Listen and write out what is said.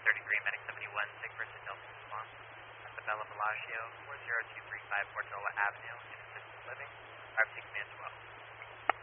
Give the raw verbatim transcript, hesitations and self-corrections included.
thirty Green Medic seventy-one, sick person Delta response at the Bella Bellagio, four zero two three five Portola Avenue in assisted living. R F C Command twelve.